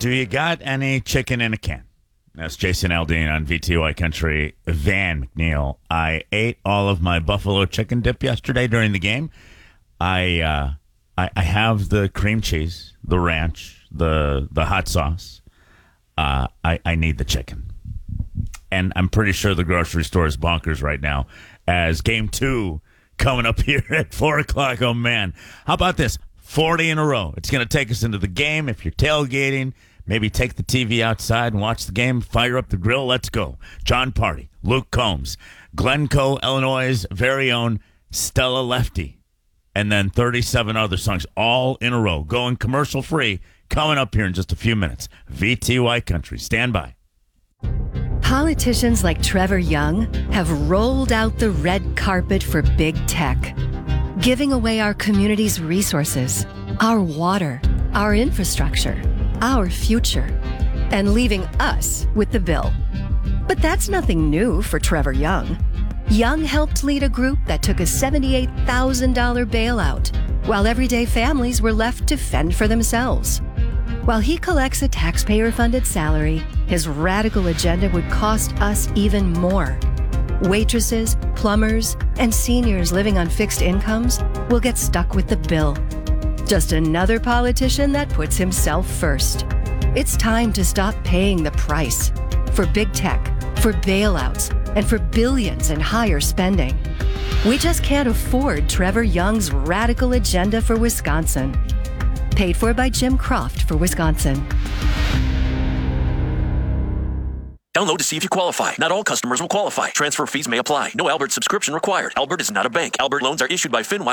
Do you got any chicken in a can? That's Jason Aldean on VTY Country. Van McNeil. I ate all of my buffalo chicken dip yesterday during the game. I have the cream cheese, the ranch, the hot sauce. I need the chicken. And I'm pretty sure the grocery store is bonkers right now as game 2 coming up here at 4 o'clock. Oh, man. How about this? 40 in a row. It's going to take us into the game. If you're tailgating, maybe take the TV outside and watch the game. Fire up the grill. Let's go. John Party, Luke Combs, Glencoe, Illinois' very own Stella Lefty, and then 37 other songs all in a row. Going commercial free. Coming up here in just a few minutes. VTY Country. Stand by. Politicians like Trevor Young have rolled out the red carpet for big tech, giving away our community's resources, our water, our infrastructure, our future, and leaving us with the bill. But that's nothing new for Trevor Young. Young helped lead a group that took a $78,000 bailout, while everyday families were left to fend for themselves. While he collects a taxpayer-funded salary, his radical agenda would cost us even more. Waitresses, plumbers, and seniors living on fixed incomes will get stuck with the bill. Just another politician that puts himself first. It's time to stop paying the price for big tech, for bailouts, and for billions in higher spending. We just can't afford Trevor Young's radical agenda for Wisconsin. Paid for by Jim Croft for Wisconsin. Download to see if you qualify. Not all customers will qualify. Transfer fees may apply. No Albert subscription required. Albert is not a bank. Albert loans are issued by FinWise.